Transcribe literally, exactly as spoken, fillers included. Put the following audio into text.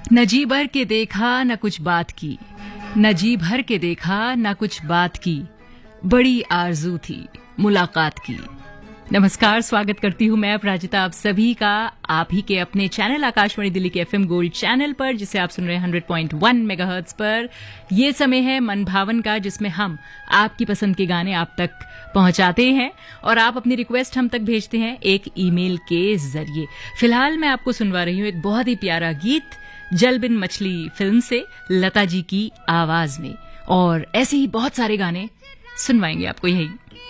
न जी भर के देखा न कुछ बात की, न जी भर के देखा न कुछ बात की, बड़ी आरजू थी मुलाकात की। नमस्कार, स्वागत करती हूँ मैं अपराजिता आप सभी का आप ही के अपने चैनल आकाशवाणी दिल्ली के एफएम गोल्ड चैनल पर, जिसे आप सुन रहे हैं हंड्रेड पॉइंट वन मेगाहर्ट्ज पर। ये समय है मन भावन का, जिसमें हम आपकी पसंद के गाने आप तक पहुंचाते हैं और आप अपनी रिक्वेस्ट हम तक भेजते हैं एक ईमेल के जरिए। फिलहाल मैं आपको सुनवा रही हूँ एक बहुत ही प्यारा गीत जल बिन मछली फिल्म से, लता जी की आवाज में, और ऐसे ही बहुत सारे गाने सुनवाएंगे आपको यही